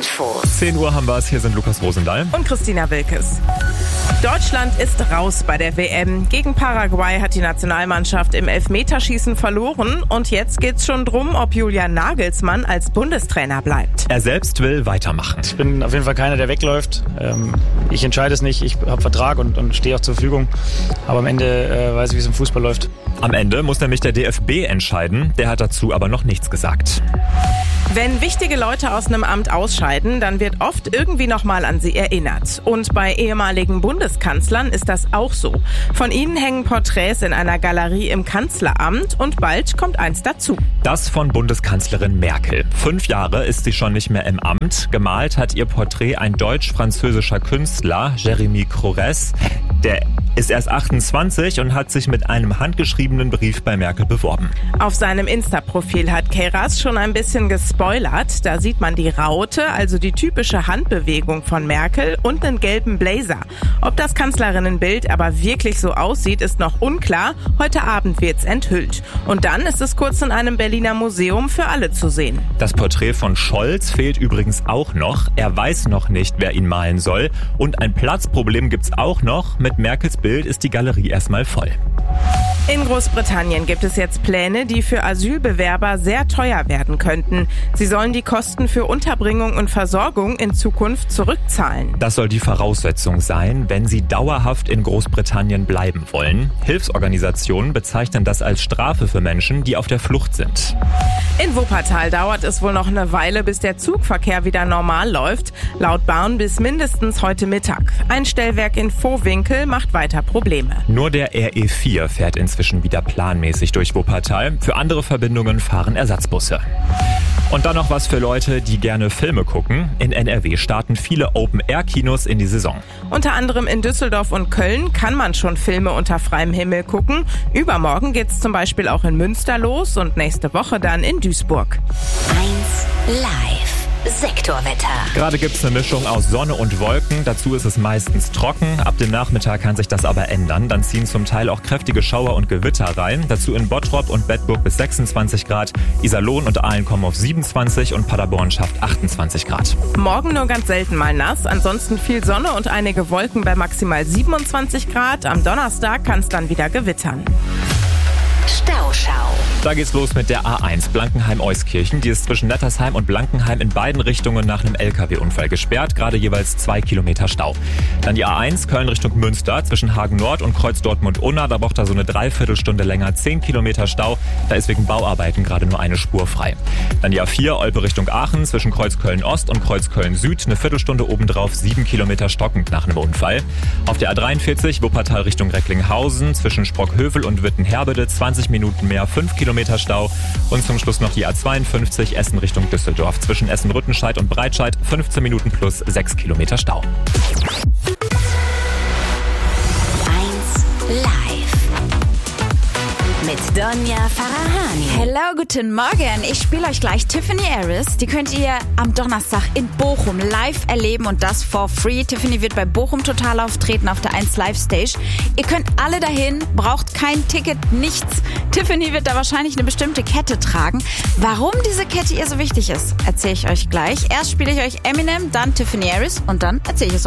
Infos. 10 Uhr haben wir es. Hier sind Lukas Rosendahl und Christina Wilkes. Deutschland ist raus bei der WM. Gegen Paraguay hat die Nationalmannschaft im Elfmeterschießen verloren. Und jetzt geht's schon drum, ob Julian Nagelsmann als Bundestrainer bleibt. Er selbst will weitermachen. Ich bin auf jeden Fall keiner, der wegläuft. Ich entscheide es nicht. Ich habe Vertrag und stehe auch zur Verfügung. Aber am Ende weiß ich, wie es im Fußball läuft. Am Ende muss nämlich der DFB entscheiden. Der hat dazu aber noch nichts gesagt. Wenn wichtige Leute aus einem Amt ausscheiden, dann wird oft irgendwie nochmal an sie erinnert. Und bei ehemaligen Bundeskanzlern ist das auch so. Von ihnen hängen Porträts in einer Galerie im Kanzleramt und bald kommt eins dazu. Das von Bundeskanzlerin Merkel. 5 Jahre ist sie schon nicht mehr im Amt. Gemalt hat ihr Porträt ein deutsch-französischer Künstler, Jérémy Crorès. Der ist erst 28 und hat sich mit einem handgeschriebenen Brief bei Merkel beworben. Auf seinem Insta-Profil hat Queiroz schon ein bisschen gespoilert. Da sieht man die Raute, also die typische Handbewegung von Merkel und einen gelben Blazer. Ob das Kanzlerinnenbild aber wirklich so aussieht, ist noch unklar. Heute Abend wird's enthüllt. Und dann ist es kurz in einem Berliner Museum für alle zu sehen. Das Porträt von Scholz fehlt übrigens auch noch. Er weiß noch nicht, wer ihn malen soll. Und ein Platzproblem gibt's auch noch. Mit Merkels Bild ist die Galerie erstmal voll. In Großbritannien gibt es jetzt Pläne, die für Asylbewerber sehr teuer werden könnten. Sie sollen die Kosten für Unterbringung und Versorgung in Zukunft zurückzahlen. Das soll die Voraussetzung sein, wenn sie dauerhaft in Großbritannien bleiben wollen. Hilfsorganisationen bezeichnen das als Strafe für Menschen, die auf der Flucht sind. In Wuppertal dauert es wohl noch eine Weile, bis der Zugverkehr wieder normal läuft. Laut Bahn bis mindestens heute Mittag. Ein Stellwerk in Vohwinkel macht weiter Probleme. Nur der RE4 fährt inzwischen wieder planmäßig durch Wuppertal. Für andere Verbindungen fahren Ersatzbusse. Und dann noch was für Leute, die gerne Filme gucken. In NRW starten viele Open-Air-Kinos in die Saison. Unter anderem in Düsseldorf und Köln kann man schon Filme unter freiem Himmel gucken. Übermorgen geht's zum Beispiel auch in Münster los und nächste Woche dann in Duisburg. 1 Live. Sektorwetter. Gerade gibt's eine Mischung aus Sonne und Wolken. Dazu ist es meistens trocken. Ab dem Nachmittag kann sich das aber ändern. Dann ziehen zum Teil auch kräftige Schauer und Gewitter rein. Dazu in Bottrop und Bedburg bis 26 Grad. Iserlohn und Aalen kommen auf 27 und Paderborn schafft 28 Grad. Morgen nur ganz selten mal nass. Ansonsten viel Sonne und einige Wolken bei maximal 27 Grad. Am Donnerstag kann es dann wieder gewittern. Stauschau. Da geht's los mit der A1 Blankenheim-Euskirchen. Die ist zwischen Nettersheim und Blankenheim in beiden Richtungen nach einem LKW-Unfall gesperrt. Gerade jeweils 2 Kilometer Stau. Dann die A1 Köln Richtung Münster zwischen Hagen Nord und Kreuz Dortmund-Unna. Da braucht er so eine Dreiviertelstunde länger, 10 Kilometer Stau. Da ist wegen Bauarbeiten gerade nur eine Spur frei. Dann die A4 Olpe Richtung Aachen zwischen Kreuz Köln-Ost und Kreuz Köln-Süd. Eine Viertelstunde obendrauf, 7 Kilometer stockend nach einem Unfall. Auf der A43 Wuppertal Richtung Recklinghausen zwischen Sprockhövel und Wittenherbede 20 Minuten mehr, 5 Kilometer Stau. Und zum Schluss noch die A42 Essen Richtung Düsseldorf. Zwischen Essen-Rüttenscheid und Breitscheid 15 Minuten plus 6 Kilometer Stau. 1 Live. Mit Donja Farahani. Hello, guten Morgen. Ich spiele euch gleich Tiffany Harris. Die könnt ihr am Donnerstag in Bochum live erleben und das for free. Tiffany wird bei Bochum Total auftreten auf der 1 Live Stage. Ihr könnt alle dahin, braucht kein Ticket, nichts. Tiffany wird da wahrscheinlich eine bestimmte Kette tragen. Warum diese Kette ihr so wichtig ist, erzähle ich euch gleich. Erst spiele ich euch Eminem, dann Tiffany Harris und dann erzähle ich es euch.